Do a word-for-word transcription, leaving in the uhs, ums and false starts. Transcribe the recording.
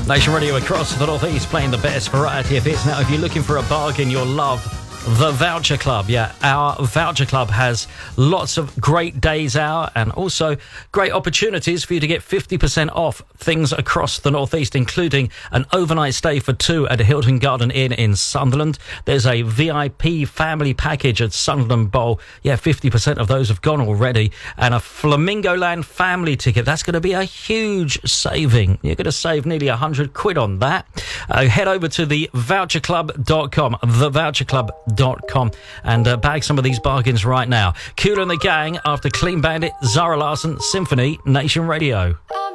Nation Radio across the Northeast playing the best variety of hits. Now, if you're looking for a bargain, you'll love the Voucher Club. Yeah, our Voucher Club has lots of great days out and also great opportunities for you to get fifty percent off things across the Northeast, including an overnight stay for two at the Hilton Garden Inn in Sunderland. There's a V I P family package at Sunderland Bowl. Yeah, fifty percent of those have gone already. And a Flamingo Land family ticket. That's going to be a huge saving. You're going to save nearly one hundred quid on that. Uh, head over to the voucher club dot com, the voucher club dot com, and uh, bag some of these bargains right now. Kool and the Gang after Clean Bandit, Zara Larsson, Symphony, Nation Radio.